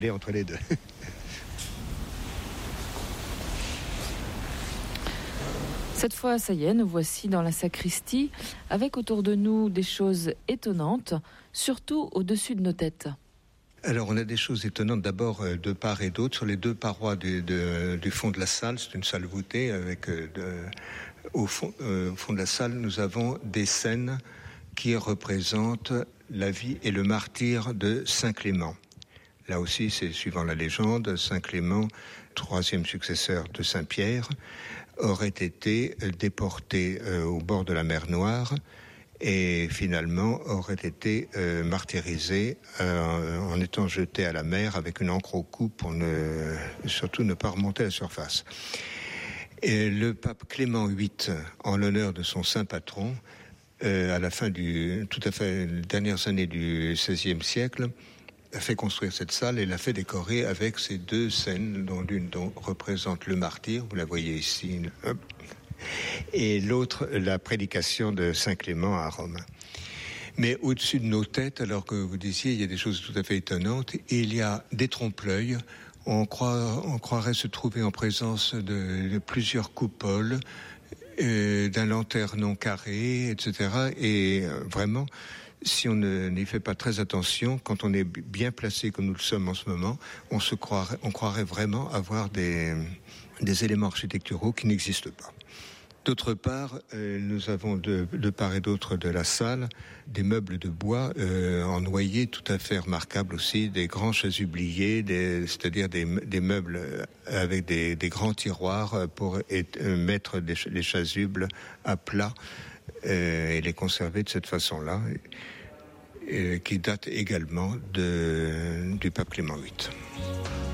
entre les deux. Cette fois, ça y est, nous voici dans la sacristie, avec autour de nous des choses étonnantes, surtout au-dessus de nos têtes. Alors, on a des choses étonnantes, d'abord de part et d'autre, sur les deux parois du fond de la salle. C'est une salle voûtée, avec au fond de la salle, nous avons des scènes qui représentent la vie et le martyre de Saint Clément. Là aussi, c'est suivant la légende, Saint Clément, troisième successeur de Saint Pierre, aurait été déporté au bord de la mer Noire et finalement aurait été martyrisé en étant jeté à la mer avec une ancre au cou pour surtout ne pas remonter à la surface. Et le pape Clément VIII, en l'honneur de son saint patron, à la fin les dernières années du XVIe siècle, a fait construire cette salle et l'a fait décorer avec ces deux scènes, dont l'une représente le martyr, vous la voyez ici, et l'autre la prédication de Saint Clément à Rome. Mais au-dessus de nos têtes, alors que vous disiez, il y a des choses tout à fait étonnantes, il y a des trompe-l'œil. On croirait se trouver en présence de plusieurs coupoles, d'un lanternon carré, etc. Et vraiment, si on n'y fait pas très attention, quand on est bien placé comme nous le sommes en ce moment, on croirait vraiment avoir des éléments architecturaux qui n'existent pas. D'autre part, nous avons de part et d'autre de la salle des meubles de bois en noyer tout à fait remarquables aussi, des grands chasubliers, c'est-à-dire des meubles avec des grands tiroirs pour mettre les chasubles à plat et les conserver de cette façon-là, qui date également du pape Clément VIII.